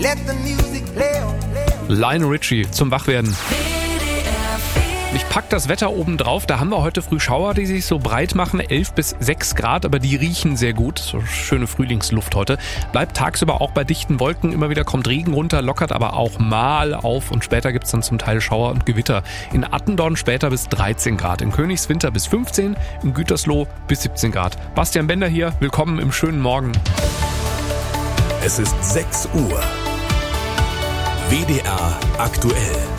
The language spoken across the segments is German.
Lionel Richie zum Wachwerden. Ich pack das Wetter oben drauf, da haben wir heute früh Schauer, die sich so breit machen, 11 bis 6 Grad, aber die riechen sehr gut, so schöne Frühlingsluft heute. Bleibt tagsüber auch bei dichten Wolken, immer wieder kommt Regen runter, lockert aber auch mal auf und später gibt's dann zum Teil Schauer und Gewitter. In Attendorn später bis 13 Grad, in Königswinter bis 15, in Gütersloh bis 17 Grad. Bastian Bender hier, willkommen im schönen Morgen. Es ist 6 Uhr. WDR aktuell.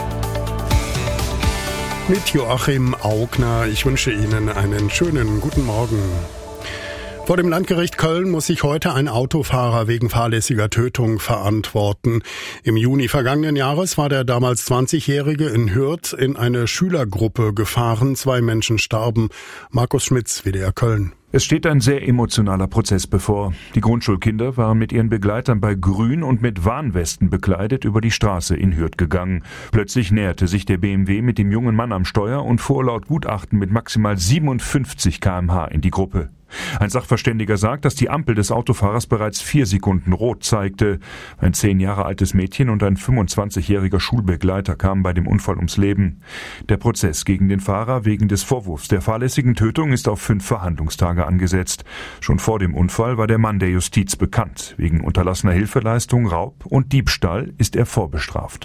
Mit Joachim Augner. Ich wünsche Ihnen einen schönen guten Morgen. Vor dem Landgericht Köln muss sich heute ein Autofahrer wegen fahrlässiger Tötung verantworten. Im Juni vergangenen Jahres war der damals 20-Jährige in Hürth in eine Schülergruppe gefahren. 2 Menschen starben. Markus Schmitz, WDR Köln. Es steht ein sehr emotionaler Prozess bevor. Die Grundschulkinder waren mit ihren Begleitern bei Grün und mit Warnwesten bekleidet über die Straße in Hürth gegangen. Plötzlich näherte sich der BMW mit dem jungen Mann am Steuer und fuhr laut Gutachten mit maximal 57 km/h in die Gruppe. Ein Sachverständiger sagt, dass die Ampel des Autofahrers bereits 4 Sekunden rot zeigte. Ein 10 Jahre altes Mädchen und ein 25-jähriger Schulbegleiter kamen bei dem Unfall ums Leben. Der Prozess gegen den Fahrer wegen des Vorwurfs der fahrlässigen Tötung ist auf 5 Verhandlungstage angesetzt. Schon vor dem Unfall war der Mann der Justiz bekannt. Wegen unterlassener Hilfeleistung, Raub und Diebstahl ist er vorbestraft.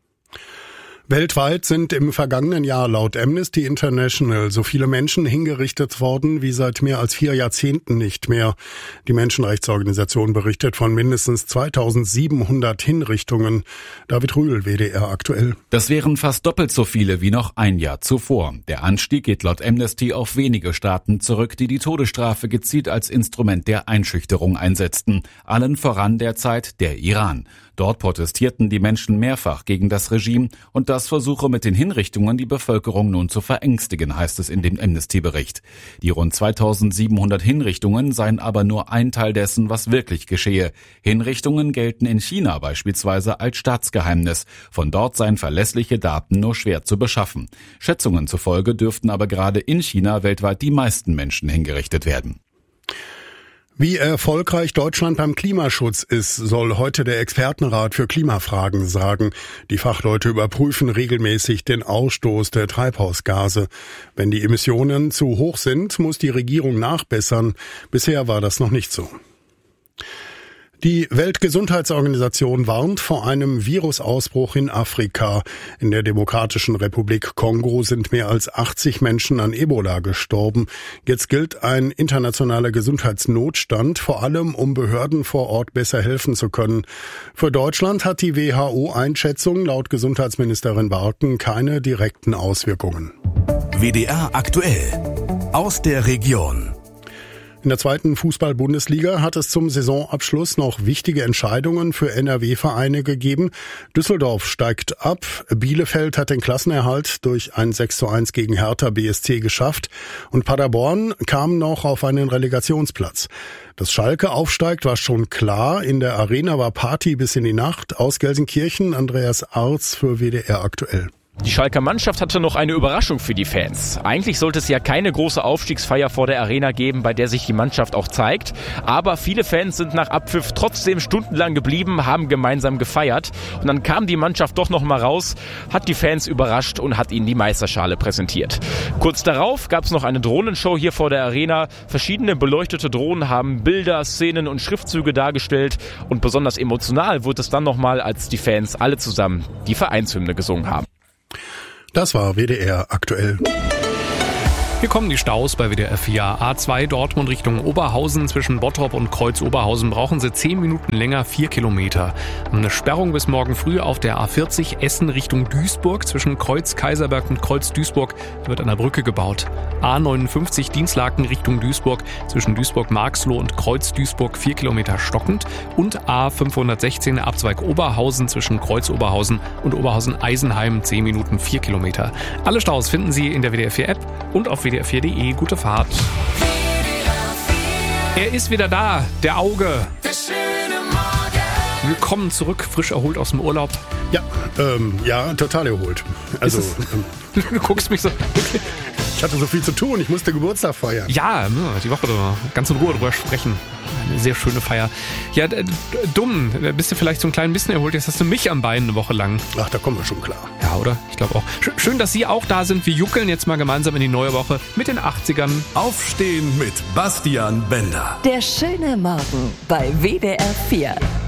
Weltweit sind im vergangenen Jahr laut Amnesty International so viele Menschen hingerichtet worden wie seit mehr als 4 Jahrzehnten nicht mehr. Die Menschenrechtsorganisation berichtet von mindestens 2700 Hinrichtungen. David Rühl, WDR aktuell. Das wären fast doppelt so viele wie noch ein Jahr zuvor. Der Anstieg geht laut Amnesty auf wenige Staaten zurück, die die Todesstrafe gezielt als Instrument der Einschüchterung einsetzten. Allen voran derzeit der Iran. Dort protestierten die Menschen mehrfach gegen das Regime und das versuche mit den Hinrichtungen die Bevölkerung nun zu verängstigen, heißt es in dem Amnesty-Bericht. Die rund 2700 Hinrichtungen seien aber nur ein Teil dessen, was wirklich geschehe. Hinrichtungen gelten in China beispielsweise als Staatsgeheimnis. Von dort seien verlässliche Daten nur schwer zu beschaffen. Schätzungen zufolge dürften aber gerade in China weltweit die meisten Menschen hingerichtet werden. Wie erfolgreich Deutschland beim Klimaschutz ist, soll heute der Expertenrat für Klimafragen sagen. Die Fachleute überprüfen regelmäßig den Ausstoß der Treibhausgase. Wenn die Emissionen zu hoch sind, muss die Regierung nachbessern. Bisher war das noch nicht so. Die Weltgesundheitsorganisation warnt vor einem Virusausbruch in Afrika. In der Demokratischen Republik Kongo sind mehr als 80 Menschen an Ebola gestorben. Jetzt gilt ein internationaler Gesundheitsnotstand, vor allem um Behörden vor Ort besser helfen zu können. Für Deutschland hat die WHO-Einschätzung laut Gesundheitsministerin Barken keine direkten Auswirkungen. WDR aktuell. Aus der Region. In der 2. Fußball-Bundesliga hat es zum Saisonabschluss noch wichtige Entscheidungen für NRW-Vereine gegeben. Düsseldorf steigt ab. Bielefeld hat den Klassenerhalt durch ein 6:1 gegen Hertha BSC geschafft. Und Paderborn kam noch auf einen Relegationsplatz. Dass Schalke aufsteigt, war schon klar. In der Arena war Party bis in die Nacht. Aus Gelsenkirchen, Andreas Arz für WDR aktuell. Die Schalker Mannschaft hatte noch eine Überraschung für die Fans. Eigentlich sollte es ja keine große Aufstiegsfeier vor der Arena geben, bei der sich die Mannschaft auch zeigt. Aber viele Fans sind nach Abpfiff trotzdem stundenlang geblieben, haben gemeinsam gefeiert. Und dann kam die Mannschaft doch noch mal raus, hat die Fans überrascht und hat ihnen die Meisterschale präsentiert. Kurz darauf gab es noch eine Drohnenshow hier vor der Arena. Verschiedene beleuchtete Drohnen haben Bilder, Szenen und Schriftzüge dargestellt. Und besonders emotional wurde es dann noch mal, als die Fans alle zusammen die Vereinshymne gesungen haben. Das war WDR aktuell. Hier kommen die Staus bei WDR 4. A2 Dortmund Richtung Oberhausen. Zwischen Bottrop und Kreuz-Oberhausen brauchen Sie 10 Minuten länger, 4 Kilometer. Eine Sperrung bis morgen früh auf der A40 Essen Richtung Duisburg. Zwischen Kreuz-Kaiserberg und Kreuz-Duisburg wird an der Brücke gebaut. A59 Dinslaken Richtung Duisburg. Zwischen Duisburg-Marxloh und Kreuz-Duisburg 4 Kilometer stockend. Und A516 Abzweig Oberhausen zwischen Kreuz-Oberhausen und Oberhausen-Eisenheim 10 Minuten, 4 Kilometer. Alle Staus finden Sie in der WDR 4 App und auf WDR4.de. Gute Fahrt. Er ist wieder da, der Auge. Willkommen zurück, frisch erholt aus dem Urlaub. Ja, total erholt. Also, du guckst mich so. Ich hatte so viel zu tun, ich musste Geburtstag feiern. Ja, die Woche ganz in Ruhe drüber sprechen. Eine sehr schöne Feier. Ja, dumm, bist du vielleicht so ein klein bisschen erholt. Jetzt hast du mich am Bein eine Woche lang. Ach, da kommen wir schon klar. Ja, oder? Ich glaube auch. Schön, dass Sie auch da sind. Wir juckeln jetzt mal gemeinsam in die neue Woche mit den 80ern. Aufstehen mit Bastian Bender. Der schöne Morgen bei WDR 4.